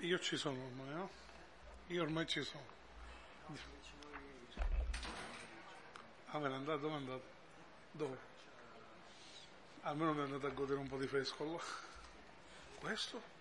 Io ci sono ormai, no? Io ormai ci sono. Ah, me ne è andato? Dove è andato? Dove? Almeno mi è andato a godere un po' di fresco là. Questo?